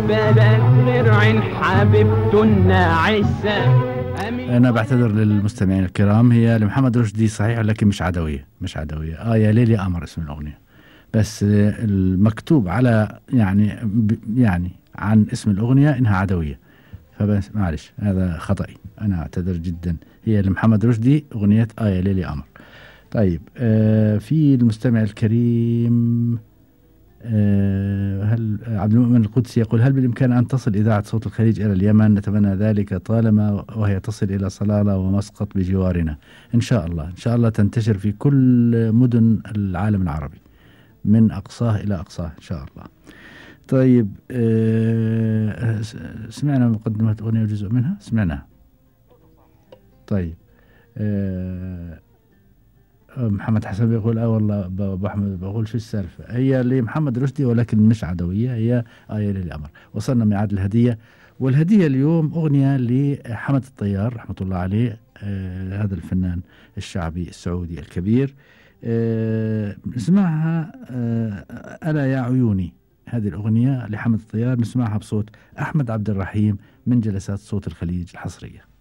بالك غير عين حبيبتنا عسى. أنا بعتذر للمستمعين الكرام، هي لمحمد رشدي صحيح لكن مش عدوية، مش عدوية. يا ليلي قمر اسم الأغنية، بس المكتوب على يعني عن اسم الأغنية إنها عدوية، فبس معلش هذا خطأي، أنا أعتذر جدا. هي لمحمد رشدي أغنية يا ليلي قمر. طيب في المستمع الكريم هل عبد المؤمن القدسي يقول: هل بالإمكان أن تصل إذاعة صوت الخليج إلى اليمن؟ نتمنى ذلك طالما وهي تصل إلى صلالة ومسقط بجوارنا. إن شاء الله، إن شاء الله تنتشر في كل مدن العالم العربي من أقصاه إلى أقصاه إن شاء الله. طيب سمعنا مقدمة أغنية وجزء منها سمعناها. طيب محمد حسن بيقول والله ابو احمد بقول شو السالفه، هي لمحمد رشدي ولكن مش عدويه، هي آية للأمر. وصلنا ميعاد الهديه، والهديه اليوم اغنيه لحمد الطيار رحمه الله عليه، هذا الفنان الشعبي السعودي الكبير. نسمعها ألا يا عيوني، هذه الأغنية لحمد الطيار، نسمعها بصوت أحمد عبد الرحيم من جلسات صوت الخليج الحصرية.